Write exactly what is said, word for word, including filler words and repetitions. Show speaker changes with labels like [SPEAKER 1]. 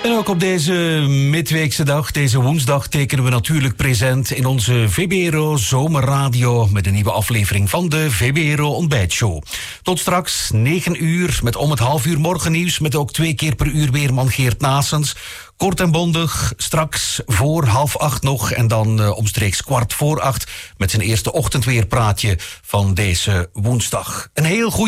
[SPEAKER 1] En ook op deze midweekse dag, deze woensdag, tekenen we natuurlijk present in onze V B R O Zomerradio met een nieuwe aflevering van de V B R O Ontbijtshow. Tot straks negen uur met om het half uur morgennieuws met ook twee keer per uur weerman Geert Naessens. Kort en bondig, straks voor half acht nog en dan uh, omstreeks kwart voor acht met zijn eerste ochtendweerpraatje van deze woensdag. Een heel goeie